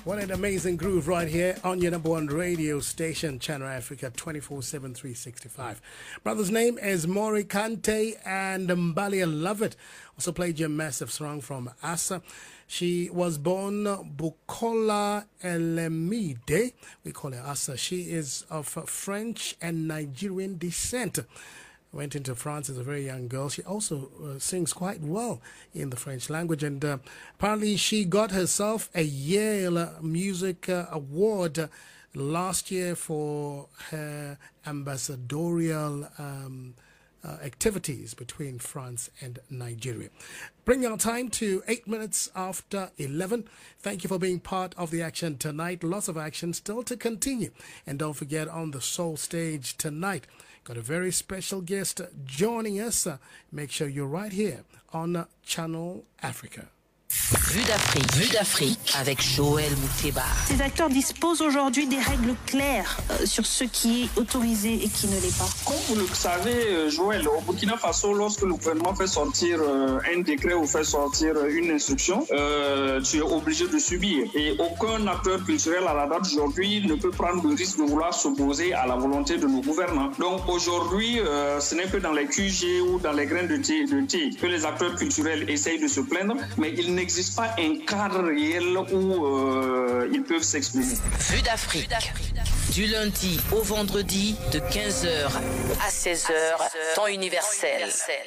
What an amazing groove right here on your number one radio station, Channel Africa, 24/7, 365. Brother's name is Maury Kante and Mbali. I love it. Also played your massive song from Asa. She was born Bukola Elemide. We call her Asa. She is of French and Nigerian descent. Went into France as a very young girl. She also sings quite well in the French language, and apparently she got herself a Yale Music Award last year for her ambassadorial activities between France and Nigeria. Bring our time to 8 minutes after 11. Thank you for being part of the action tonight. Lots of action still to continue. And don't forget, on the Soul Stage tonight, got a very special guest joining us. Make sure you're right here on Channel Africa. Vue d'Afrique avec Joël Mouteba. Ces acteurs disposent aujourd'hui des règles claires sur ce qui est autorisé et qui ne l'est pas. Comme vous le savez, Joël, au Burkina Faso, lorsque le gouvernement fait sortir un décret ou fait sortir une instruction, tu es obligé de subir. Et aucun acteur culturel à la date d'aujourd'hui ne peut prendre le risque de vouloir s'opposer à la volonté de nos gouvernants. Donc aujourd'hui, ce n'est que dans les QG ou dans les grains de thé que les acteurs culturels essayent de se plaindre, mais il n'existe pas un cadre réel où ils peuvent s'exprimer. Vue d'Afrique, du lundi au vendredi de 15h à 16h, temps universel.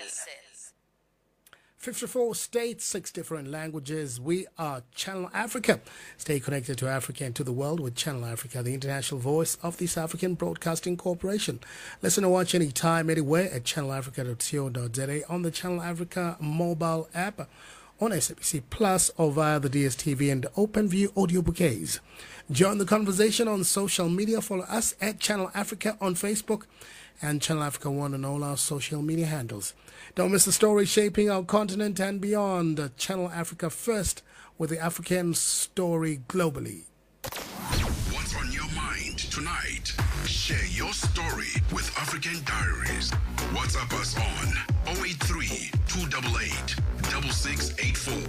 54 states, 6 different languages. We are Channel Africa. Stay connected to Africa and to the world with Channel Africa, the international voice of the South African Broadcasting Corporation. Listen and watch anytime, anywhere at channelafrica.co.za, on the Channel Africa mobile app, on SABC Plus, or via the DSTV and OpenView audio bouquets. Join the conversation on social media. Follow us at Channel Africa on Facebook and Channel Africa One on all our social media handles. Don't miss the story shaping our continent and beyond. Channel Africa first, with the African story globally. What's on your mind tonight? Share your story with African Diaries. WhatsApp us on 083 288 6684.